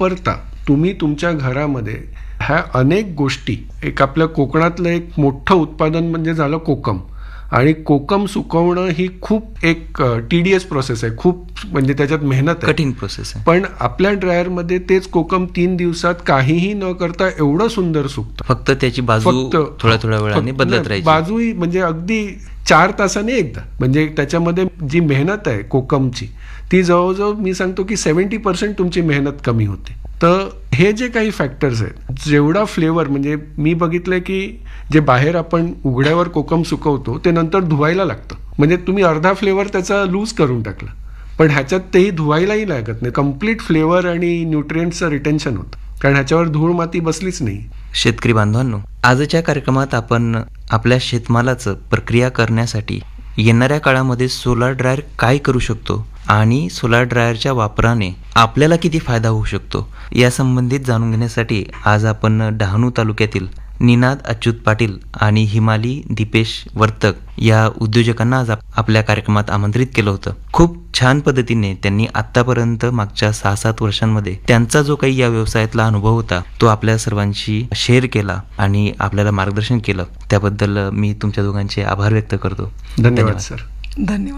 वापरता तुम्ही तुमच्या घरामध्ये ह्या अनेक गोष्टी, एक आपल्या कोकणातलं एक मोठं उत्पादन म्हणजे झालं कोकम. आणि कोकम सुकवणं ही खूप एक टीडीएस प्रोसेस आहे, खूप म्हणजे त्याच्यात मेहनत आहे, कठीण प्रोसेस आहे. पण आपल्या ड्रायरमध्ये तेच कोकम 3 दिवसात काहीही न करता एवढं सुंदर सुकतं. फक्त त्याची बाजू थोड्या वेळाने बदलत राहायची. बाजूही म्हणजे अगदी 4 तासाने एकदा. म्हणजे त्याच्यामध्ये जी मेहनत आहे कोकमची ती जवळजवळ मी सांगतो की 70% तुमची मेहनत कमी होते. तर हे जे काही फॅक्टर्स आहेत, जेवढा फ्लेवर म्हणजे मी बघितलंय की जे बाहेर आपण उघड्यावर कोकम सुकवतो ते नंतर धुवायला लागतं, म्हणजे तुम्ही अर्धा फ्लेवर त्याचा लूज करून टाकला, पण ह्याच्यात तेही धुवायलाही लागत नाही. कम्प्लीट फ्लेवर आणि न्यूट्रिएंट्सचं रिटेन्शन होतं, कारण ह्याच्यावर धूळ माती बसलीच नाही. शेतकरी बांधवांनो, आजच्या कार्यक्रमात आपण आपल्या शेतमालाचं प्रक्रिया करण्यासाठी येणाऱ्या काळामध्ये सोलार ड्रायर काय करू शकतो आणि सोलार ड्रायरच्या वापराने आपल्याला किती फायदा होऊ शकतो या संबंधित जाणून घेण्यासाठी आज आपण डहाणू तालुक्यातील निनाद अच्युत पाटील आणि हिमाली दीपेश वर्तक या उद्योजकांना आज आपल्या कार्यक्रमात आमंत्रित केलं होतं. खूप छान पद्धतीने त्यांनी आतापर्यंत मागच्या 6-7 वर्षांमध्ये त्यांचा जो काही या व्यवसायातला अनुभव होता तो आपल्या सर्वांशी शेअर केला आणि आपल्याला मार्गदर्शन केलं. त्याबद्दल मी तुमच्या दोघांचे आभार व्यक्त करतो. धन्यवाद सर. धन्यवाद.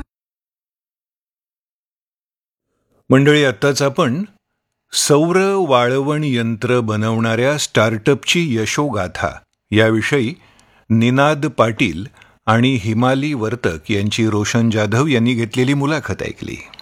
मंडळी, आत्ताच आपण सौर वाळवण यंत्र बनवणाऱ्या स्टार्टअपची यशोगाथा याविषयी निनाद पाटील आणि हिमाली वर्तक यांची रोशन जाधव यांनी घेतलेली मुलाखत ऐकली.